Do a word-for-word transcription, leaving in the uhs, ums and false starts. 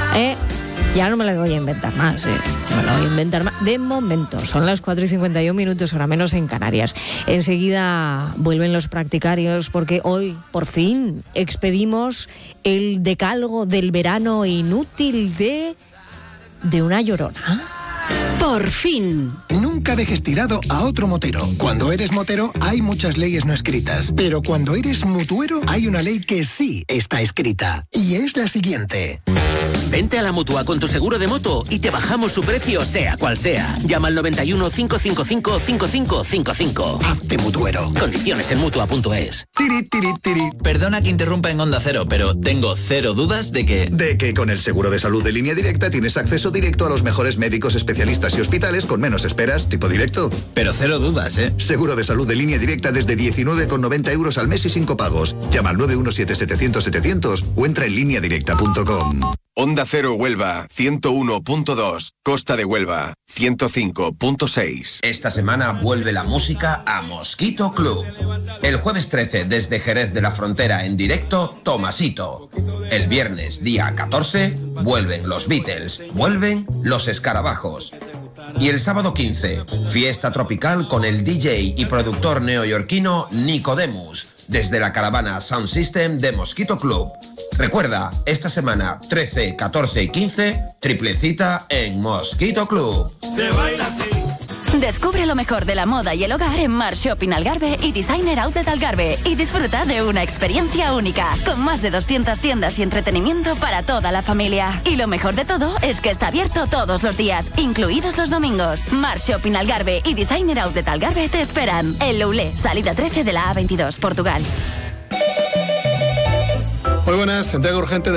Eh, ya no me la voy a inventar más, eh. No me la voy a inventar más. De momento, son las cuatro y cincuenta y un minutos, ahora menos en Canarias. Enseguida vuelven los practicarios porque hoy, por fin, expedimos el decálogo del verano inútil de... de una llorona. Por fin. Nunca dejes tirado a otro motero. Cuando eres motero hay muchas leyes no escritas, pero cuando eres mutuero hay una ley que sí está escrita. Y es la siguiente. Vente a la Mutua con tu seguro de moto y te bajamos su precio sea cual sea. Llama al noventa y uno, cinco cinco cinco, cinco cinco cinco cinco. Hazte mutuero. Condiciones en Mutua punto es. Tiri, tiri, tiri. Perdona que interrumpa en Onda Cero, pero tengo cero dudas de que... De que con el seguro de salud de Línea Directa tienes acceso directo a los mejores médicos, especialistas y hospitales con menos esperas, tipo directo. Pero cero dudas, ¿eh? Seguro de salud de Línea Directa desde diecinueve con noventa euros al mes y cinco pagos. Llama al nueve uno siete, setecientos, setecientos o entra en línea directa punto com. Onda Cero Huelva, ciento uno punto dos. Costa de Huelva, ciento cinco punto seis. Esta semana vuelve la música a Mosquito Club. El jueves trece, desde Jerez de la Frontera en directo, Tomasito. El viernes, día catorce, vuelven los Beatles, vuelven los Escarabajos. Y el sábado quince, fiesta tropical con el D J y productor neoyorquino Nicodemus, desde la caravana Sound System de Mosquito Club. Recuerda, esta semana trece, catorce y quince, triple cita en Mosquito Club. Se baila así. Descubre lo mejor de la moda y el hogar en Mar Shopping Algarve y Designer Outlet Algarve y disfruta de una experiencia única, con más de doscientas tiendas y entretenimiento para toda la familia. Y lo mejor de todo es que está abierto todos los días, incluidos los domingos. Mar Shopping Algarve y Designer Outlet Algarve te esperan. El Loulé, salida trece de la A veintidós, Portugal. Muy buenas, entrega urgente de